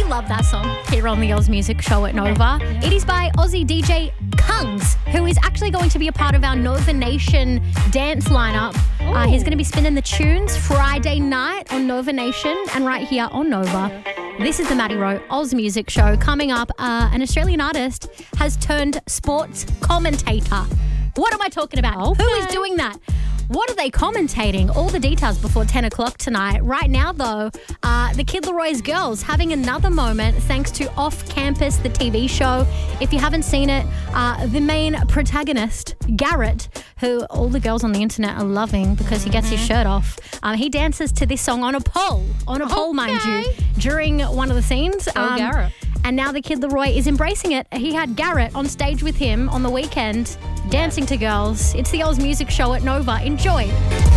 love that song here on the Oz Music Show at Nova. It is by Aussie DJ Kungs, who is actually going to be a part of our Nova Nation dance lineup. He's going to be spinning the tunes Friday night on Nova Nation and right here on Nova. This is the Maddie Rowe Oz Music Show. Coming up, an Australian artist has turned sports commentator. What am I talking about? Okay. Who is doing that? What are they commentating? All the details before 10 o'clock tonight. Right now, though, the Kid Leroy's Girls having another moment thanks to Off Campus, the TV show. If you haven't seen it, the main protagonist, Garrett, who all the girls on the internet are loving because he gets his shirt off. He dances to this song on a pole, mind you, during one of the scenes. Garrett. And now the Kid Leroy is embracing it. He had Garrett on stage with him on the weekend, dancing to girls. It's the Oz Music Show at Nova. Enjoy.